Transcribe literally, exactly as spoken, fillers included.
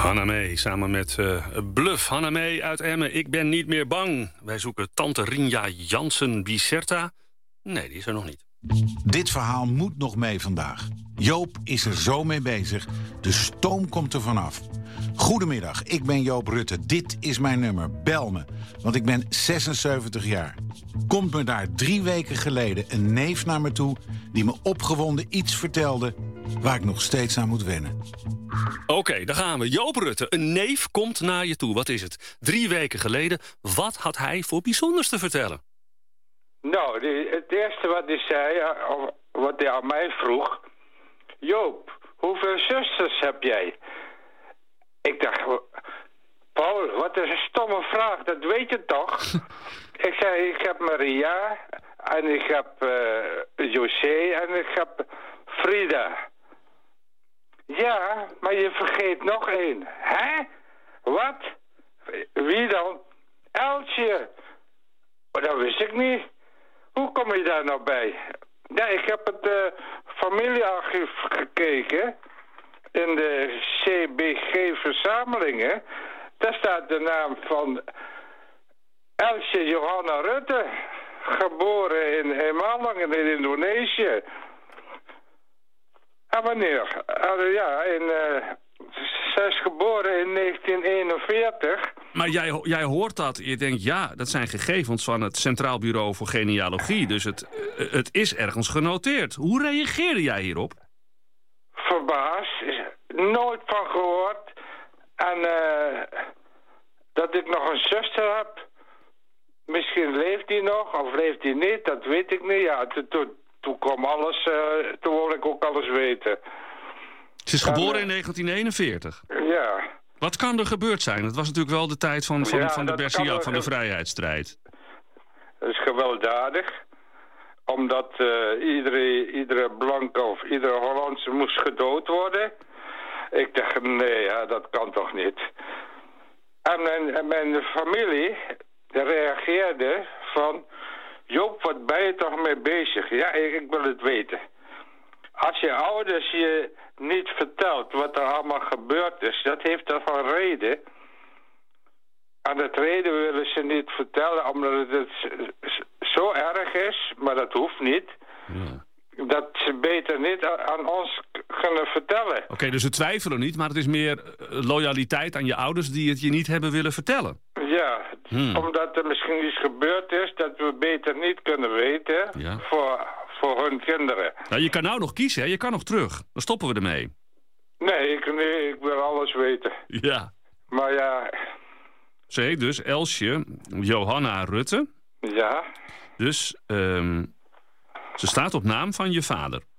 Hanna Mee, samen met uh, Bluff. Hanna Mee uit Emmen, ik ben niet meer bang. Wij zoeken tante Rinja Jansen-Biserta. Nee, die is er nog niet. Dit verhaal moet nog mee vandaag. Joop is er zo mee bezig. De stoom komt er vanaf. Goedemiddag, ik ben Joop Rutte. Dit is mijn nummer. Bel me, want ik ben zesenzeventig jaar. Komt me daar drie weken geleden een neef naar me toe... die me opgewonden iets vertelde waar ik nog steeds aan moet wennen. Oké, okay, daar gaan we. Joop Rutte, een neef komt naar je toe. Wat is het? Drie weken geleden. Wat had hij voor bijzonders te vertellen? Nou, die, het eerste wat hij zei, wat hij aan mij vroeg... Joop, hoeveel zusters heb jij? Ik dacht, Paul, wat is een stomme vraag, dat weet je toch? Ik zei, ik heb Maria, en ik heb uh, José, en ik heb Frida. Ja, maar je vergeet nog één. Hè? Wat? Wie dan? Elsje. Dat wist ik niet. Hoe kom je daar nou bij? Ja, ik heb het uh, familiearchief gekeken. In de C B G-verzamelingen. Daar staat de naam van Elsje Johanna Rutte. Geboren in Hemalang in Indonesië. Ah, meneer. Uh, ja, in, uh, zij is geboren in negentien eenenveertig. Maar jij, jij hoort dat. Je denkt, ja, dat zijn gegevens van het Centraal Bureau voor Genealogie. Dus het, uh, het is ergens genoteerd. Hoe reageerde jij hierop? Verbaasd. Nooit van gehoord. En uh, dat ik nog een zuster heb. Misschien leeft die nog, of leeft die niet, dat weet ik niet. Ja, toen, toen kwam alles, uh, toen wilde ik ook alles weten. Ze is geboren en, uh, in negentien eenenveertig? Ja. Wat kan er gebeurd zijn? Het was natuurlijk wel de tijd van, van, ja, van de Bersiab, van de vrijheidsstrijd. Dat is gewelddadig. Omdat uh, iedere, iedere blanke of iedere Hollandse moest gedood worden. Ik dacht, nee, ja, dat kan toch niet. En mijn, en mijn familie reageerde van... Joop, wat ben je toch mee bezig? Ja, ik, ik wil het weten. Als je ouders je niet vertelt wat er allemaal gebeurd is... dat heeft toch een reden. En dat reden willen ze niet vertellen... omdat het zo erg is, maar dat hoeft niet... Ja. Dat ze beter niet aan ons kunnen vertellen. Oké, okay, dus ze twijfelen niet, maar het is meer loyaliteit aan je ouders... die het je niet hebben willen vertellen. Ja, hmm. omdat er misschien iets gebeurd is... dat we beter niet kunnen weten ja. voor, voor hun kinderen. Nou, je kan nou nog kiezen, hè? Je kan nog terug. Dan stoppen we ermee. Nee, ik, nee, ik wil alles weten. Ja. Maar ja... Ze heet dus Elsje Johanna Rutte. Ja. Dus... Um... Ze staat op naam van je vader.